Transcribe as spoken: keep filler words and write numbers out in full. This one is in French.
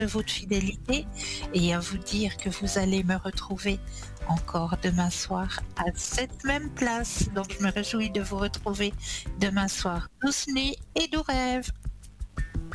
de votre fidélité et à vous dire que vous allez me retrouver encore demain soir à cette même place. Donc je me réjouis de vous retrouver demain soir. Douce nuit et doux rêves.